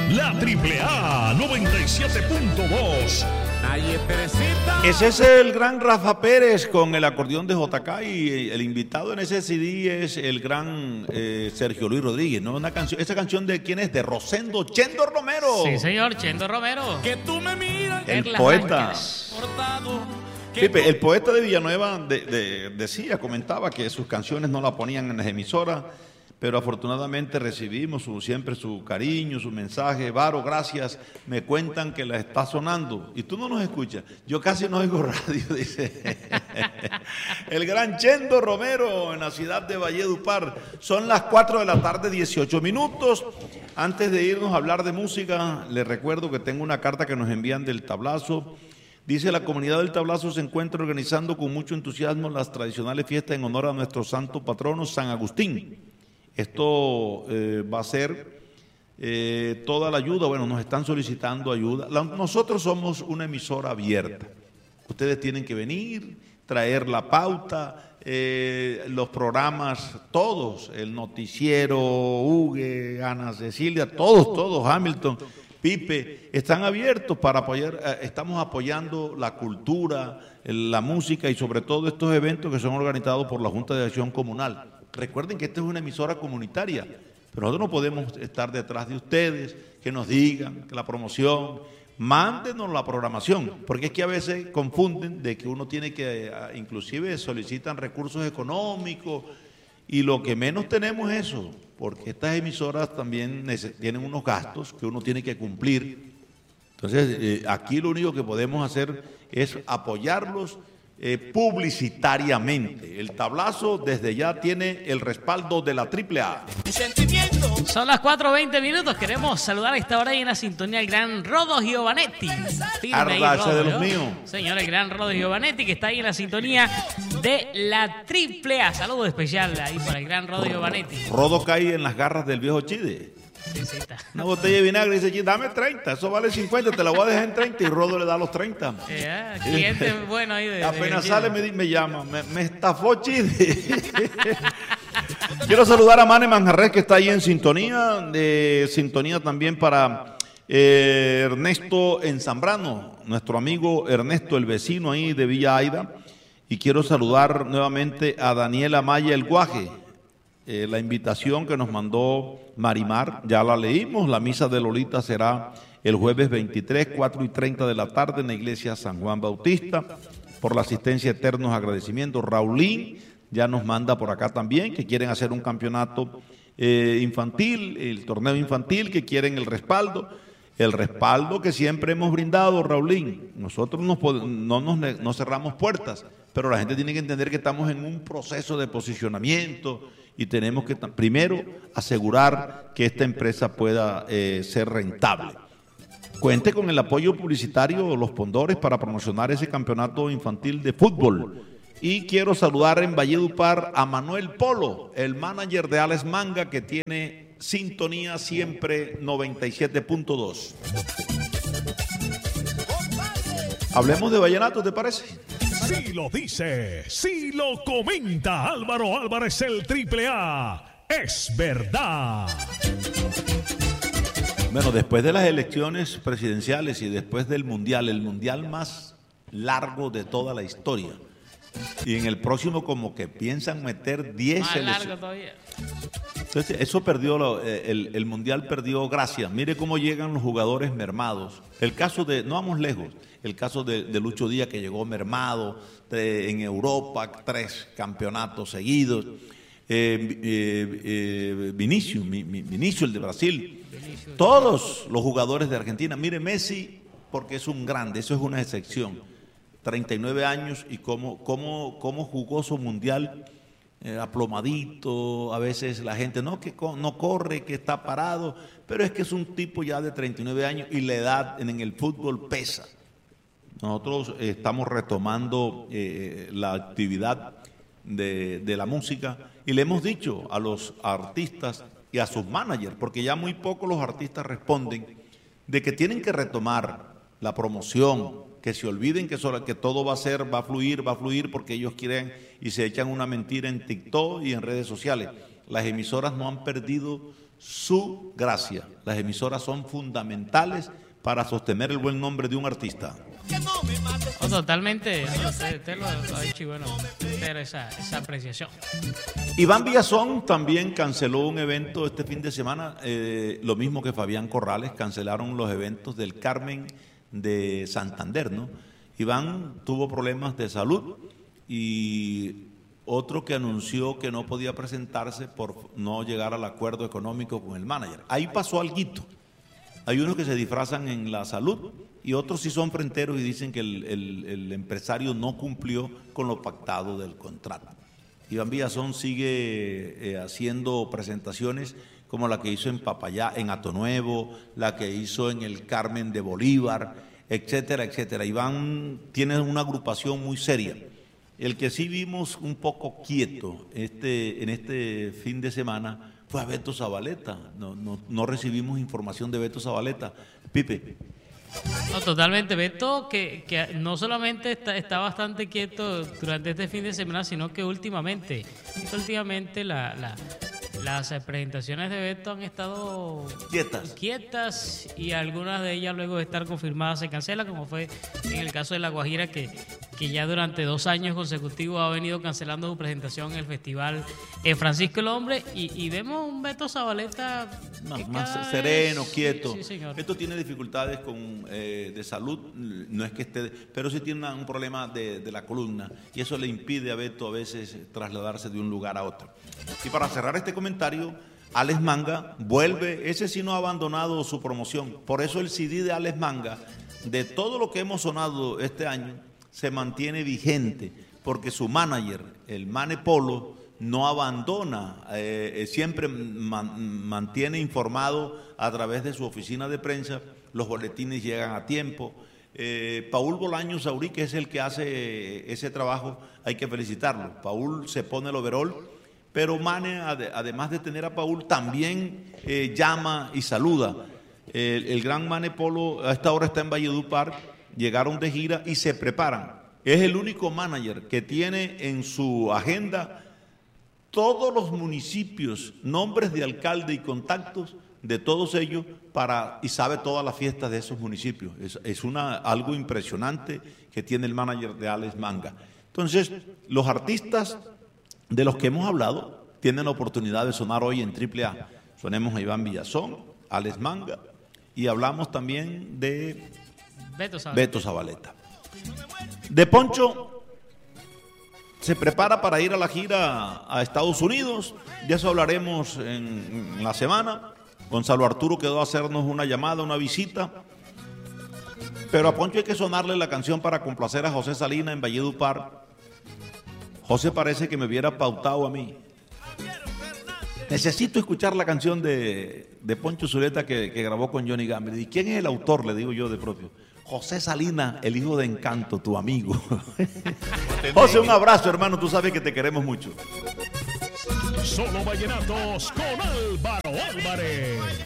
La AAA 97.2. Ese es el gran Rafa Pérez con el acordeón de JK, y el invitado en ese CD es el gran Sergio Luis Rodríguez, ¿no? Esa canción de ¿quién es? De Rosendo Chendo Romero. Sí, señor, Chendo Romero. Que tú me miras. El poeta. Pipe, el poeta de Villanueva comentaba que sus canciones no la ponían en las emisoras, pero afortunadamente recibimos siempre su cariño, su mensaje. Varo, gracias, me cuentan que la está sonando y tú no nos escuchas. Yo casi no oigo radio, dice el gran Chendo Romero en la ciudad de Valledupar. Son las 4 de la tarde, 18 minutos. Antes de irnos a hablar de música, les recuerdo que tengo una carta que nos envían del Tablazo. Dice: la comunidad del Tablazo se encuentra organizando con mucho entusiasmo las tradicionales fiestas en honor a nuestro santo patrono San Agustín. Esto va a ser toda la ayuda. Bueno, nos están solicitando ayuda. Nosotros somos una emisora abierta. Ustedes tienen que venir, traer la pauta, los programas, todos, el noticiero, Hugue, Ana Cecilia, todos, Hamilton, Pipe, están abiertos para apoyar. Estamos apoyando la cultura, la música y sobre todo estos eventos que son organizados por la Junta de Acción Comunal. Recuerden que esta es una emisora comunitaria, pero nosotros no podemos estar detrás de ustedes, que nos digan que la promoción, mándenos la programación, porque es que a veces confunden de que uno tiene que, inclusive solicitan recursos económicos, y lo que menos tenemos es eso, porque estas emisoras también tienen unos gastos que uno tiene que cumplir. Entonces, aquí lo único que podemos hacer es apoyarlos publicitariamente. El Tablazo desde ya tiene el respaldo de la AAA. Son las 4:20 minutos. Queremos saludar a esta hora y en la sintonía al gran Rodo Giovanetti. Arda, de los míos. Señor, el gran Rodo Giovanetti, que está ahí en la sintonía de la AAA. Saludo especial ahí para el gran Rodo Giovanetti. Rodo cae en las garras del viejo Chide. Una botella de vinagre y dice: dame 30, eso vale 50, te la voy a dejar en 30, y Rodo le da los 30. Cliente bueno ahí apenas sale me llama, me estafó Chide. Quiero saludar a Mane Manjarres, que está ahí en sintonía, también para Ernesto en Zambrano, nuestro amigo Ernesto, el vecino ahí de Villa Aida, y quiero saludar nuevamente a Daniela Maya El Guaje. La invitación que nos mandó Marimar, ya la leímos. La misa de Lolita será el jueves 23, 4:30 de la tarde en la iglesia San Juan Bautista. Por la asistencia, eternos agradecimientos. Raulín ya nos manda por acá también que quieren hacer un campeonato infantil, el torneo infantil, que quieren el respaldo que siempre hemos brindado, Raulín. Nosotros no cerramos puertas, pero la gente tiene que entender que estamos en un proceso de posicionamiento y tenemos que primero asegurar que esta empresa pueda ser rentable. Cuente con el apoyo publicitario de Los Pondores para promocionar ese campeonato infantil de fútbol. Y quiero saludar en Valledupar a Manuel Polo, el manager de Alex Manga, que tiene sintonía siempre 97.2. Hablemos de vallenato, ¿te parece? Sí lo dice, sí lo comenta Álvaro Álvarez, el AAA. Es verdad. Bueno, después de las elecciones presidenciales y después del Mundial, el Mundial más largo de toda la historia, y en el próximo como que piensan meter 10 selecciones. Más largo todavía. Entonces, eso perdió, el Mundial perdió gracia. Mire cómo llegan los jugadores mermados. El caso de, no vamos lejos, el caso de Lucho Díaz, que llegó mermado en Europa, 3 campeonatos seguidos. Vinicius, el de Brasil. Todos los jugadores de Argentina. Mire, Messi, porque es un grande, eso es una excepción. 39 años y cómo jugó su Mundial. Aplomadito, a veces la gente no corre, que está parado, pero es que es un tipo ya de 39 años y la edad en el fútbol pesa. Nosotros estamos retomando la actividad de la música y le hemos dicho a los artistas y a sus managers, porque ya muy pocos los artistas responden, de que tienen que retomar la promoción, que se olviden que todo va a fluir, porque ellos quieren y se echan una mentira en TikTok y en redes sociales. Las emisoras no han perdido su gracia. Las emisoras son fundamentales para sostener el buen nombre de un artista. Totalmente, usted lo ha dicho y bueno, esa apreciación. Iván Villazón también canceló un evento este fin de semana, lo mismo que Fabián Corrales, cancelaron los eventos del Carmen de Santander, ¿no? Iván tuvo problemas de salud y otro que anunció que no podía presentarse por no llegar al acuerdo económico con el manager. Ahí pasó alguito. Hay unos que se disfrazan en la salud y otros sí son frenteros y dicen que el empresario no cumplió con lo pactado del contrato. Iván Villazón sigue haciendo presentaciones como la que hizo en Papayá, en Atonuevo, la que hizo en el Carmen de Bolívar, etcétera, etcétera. Iván tiene una agrupación muy seria. El que sí vimos un poco quieto en este fin de semana fue a Beto Zabaleta. No recibimos información de Beto Zabaleta. Pipe. No, totalmente. Beto, que no solamente está bastante quieto durante este fin de semana, sino que últimamente las presentaciones de Beto han estado quietas y algunas de ellas luego de estar confirmadas se cancelan, como fue en el caso de La Guajira, que ya durante 2 años consecutivos ha venido cancelando su presentación en el festival Francisco el Hombre, y vemos un Beto Zabaleta más sereno, quieto. Sí, señor. Beto tiene dificultades de salud, no es que esté, pero sí tiene un problema de la columna y eso le impide a Beto a veces trasladarse de un lugar a otro. Y para cerrar este comentario, Alex Manga vuelve, ese sí no ha abandonado su promoción, por eso el CD de Alex Manga, de todo lo que hemos sonado este año, se mantiene vigente, porque su manager, el Mane Polo, no abandona, siempre mantiene informado a través de su oficina de prensa, los boletines llegan a tiempo. Paul Bolaño Saurí, que es el que hace ese trabajo, hay que felicitarlo. Paul se pone el overol, pero Mane, además de tener a Paul, también llama y saluda. El gran Mane Polo a esta hora está en Valledupar, llegaron de gira y se preparan. Es el único manager que tiene en su agenda todos los municipios, nombres de alcalde y contactos de todos ellos y sabe todas las fiestas de esos municipios. Es algo impresionante que tiene el manager de Alex Manga. Entonces, los artistas de los que hemos hablado tienen la oportunidad de sonar hoy en AAA. Sonemos a Iván Villazón, Alex Manga y hablamos también de Beto Zabaleta. De Poncho se prepara para ir a la gira a Estados Unidos, de eso hablaremos en la semana. Gonzalo Arturo quedó a hacernos una llamada, una visita, pero a Poncho hay que sonarle la canción para complacer a José Salina en Valledupar. José parece que me hubiera pautado a mí. Necesito escuchar la canción de Poncho Zuleta que grabó con Johnny Gamble. ¿Y quién es el autor? Le digo yo de propio. José Salina, el hijo de Encanto, tu amigo. José, un abrazo, hermano. Tú sabes que te queremos mucho. Solo vallenatos con Álvaro Álvarez.